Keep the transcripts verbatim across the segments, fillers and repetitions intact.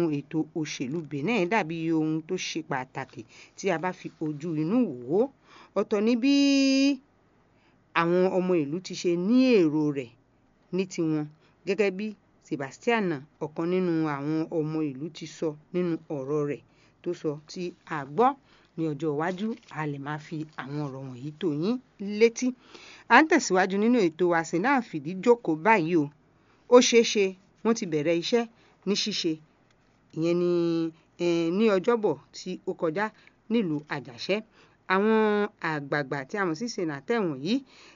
ètò òṣèlú Benin dàbí ohun tó ṣe pàtàkì tí a bá fi ojú inú wò ó. Ọ̀tọ̀ ní bí àwọn ọmọ ìlú ti ṣe ní èrò rẹ̀ ní tiwọn, gẹ́gẹ́ bí Sebastian, ọ̀kan nínú àwọn ọmọ ìlú, ti sọ nínú ọ̀rọ̀ rẹ̀ tó sọ tí a gbọ́. Ní ọjọ́ iwájú a lè máa fi àwọn ọ̀rọ̀ wọ̀nyí tó yín létí. À ń tẹ̀síwájú nínú ètò wa Senaa fìdí jókòó báyìí o. Ó ṣeé ṣe wọ́n ti bẹ̀rẹ̀ iṣẹ́ ní ṣíṣe, ìyẹn ní ní ọjọ́bọ̀ tí ó kọjá nílùú Àjàṣẹ́. Àwọn àgbààgbà tí a mọ̀ sí sénátọ̀ wọ̀nyí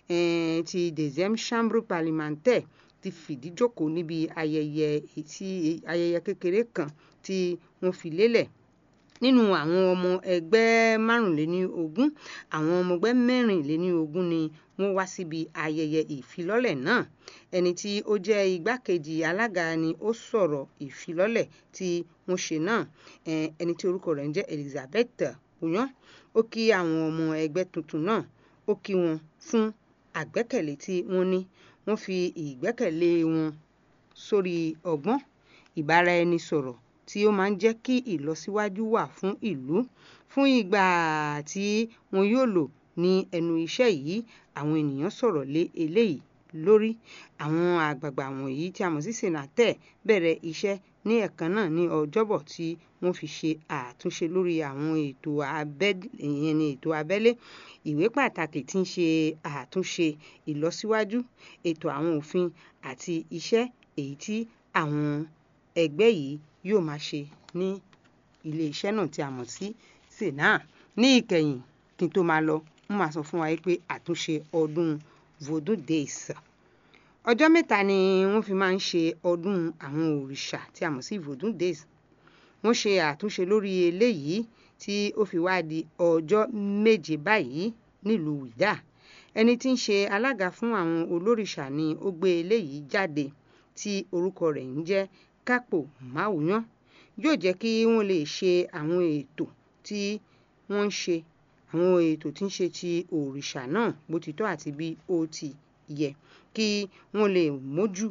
ti deuxième chambre parlementaire ti fìdí jókòó níbi ayẹyẹ tí ayẹyẹ kékeré kan tí wọ́n fi lélẹ̀. Nínú àwọn ọmọ ẹgbẹ́ márùnléníogún, àwọn ọmọ ẹgbẹ́ mẹ́rìnléníogún ni wọ́n wá síbi ayẹyẹ ìfilọ́lẹ̀ náà. Ẹni tí ó jẹ́ igbákejì alága ni ó sọ̀rọ̀ ìfilọ́lẹ̀ tí wọ́n ṣe náà. Ẹni tí orúkọ rẹ̀ ń jẹ́ Elizabeth Oyon. Ó kí àwọn ọmọ ẹgbẹ́ tuntun náà, ó kí wọn fún àgbẹ́kẹ̀lé tí wọ́n ní. Wọ́n fi ìgbẹ́kẹ̀lé wọn sórí ọgbọ́n ìbáraẹnisọ̀rọ̀ tí ó máa ń jẹ́ kí ìlọsíwájú wà fún ìlú. Fún ìgbà tí wọn yóò lò ní ẹnu iṣẹ́ yìí, àwọn ènìyàn sọ̀rọ̀ lé eléyìí lórí. Àwọn àgbààgbà wọ̀nyí tí a mọ̀ sí sénátọ̀ bẹ̀rẹ̀ iṣẹ́ ní ẹ̀kan náà ní ọjọ́bọ̀ tí wọ́n fi ṣe àtúnṣe lórí àwọn ètò abẹ́lé, ìyẹn ní ètò abẹ́lé, ìwé pàtàkì tí ń ṣe àtúnṣe ìlọsíwájú, ètò àwọn òfin àti iṣẹ́ èyí tí àwọn ẹgbẹ́ yìí yóò máa ṣe ní ilé iṣẹ́ náà tí a mọ̀ sí Senaa. Ní ìkẹyìn, kí n tó máa lọ, mo máa sọ fún wa pé àtúnṣe ọdún Vodou Days. Ọjọ́ mẹ́ta ni wọ́n fi máa ń ṣe ọdún àwọn òrìṣà tí a mọ̀ sí Vodou Days. Wọ́n ṣe àtúnṣe lórí eléyìí tí ó fi wá di ọjọ́ méje báyìí nílùú Wida. Ẹni tí ń ṣe alága fún àwọn olórìṣà ni ó gbé eléyìí jáde tí orúkọ rẹ̀ ń jẹ́ Kápò Máwùyán. Yóò jẹ́ kí wọ́n lè ṣe àwọn ètò tí wọ́n ń ṣe, àwọn ètò tí ń ṣe ti òrìṣà náà bó ti tọ́ àti bí ó ti yẹ, kí wọ́n lè mójú,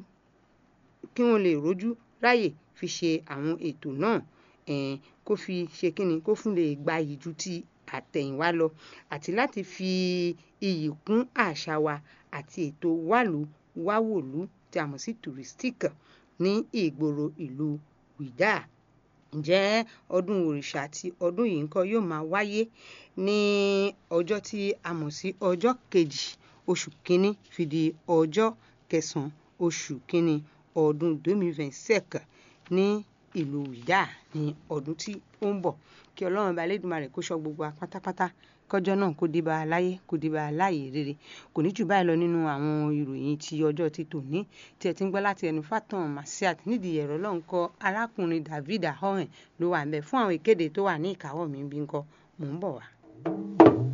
kí wọ́n lè rójú ráyè fi ṣe àwọn ètò náà, kó fi ṣe kíni, kó fún lè gbayì ju ti àtẹ̀yìnwá lọ, àti láti fi iyì kún àṣà wa àti ètò wàlú wáwòlú tí a mọ̀ sí touristic ní ìgboro ìlú Wida. Ǹjẹ́ ọdún òrìṣà tí ọdún yìí ńkọ́ yóò máa wáyé ní ọjọ́ tí a mọ̀ sí ọjọ́ kejì oṣù kínní fi di ọjọ́ kẹsàn-án oṣù kínní ọdún deux mille vingt-cinq ní ìlú Wida ní ọdún tí ó ń bọ̀. Kí Ọlọ́run Ọba Elédùmarè kó ṣọ́ gbogbo wa pátápátá, kọjọ́ náà kó dé bá a láyé, kó dé bá a láyé rere. Kò ní jù báyìí lọ nínú àwọn ìròyìn tí ọjọ́ ti tòní tí ẹ ti ń gbọ́ láti ẹnu Fatan Masiat. Nídìí ẹ̀rọ lọ́hùn kọ́ arákùnrin David Ahohen ló wà ń bẹ fún àwọn ìkéde tó wà ní ìkáwọ́ mi bí ńkọ́ mò ń bọ̀ wá.